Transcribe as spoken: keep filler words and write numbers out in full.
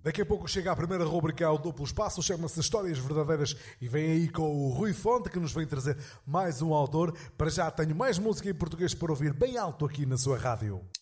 Daqui a pouco chega a primeira rubrica ao Duplo Espaço, chama-se Histórias Verdadeiras e vem aí com o Rui Fonte que nos vem trazer mais um autor. Para já tenho mais música em português para ouvir bem alto aqui na sua rádio.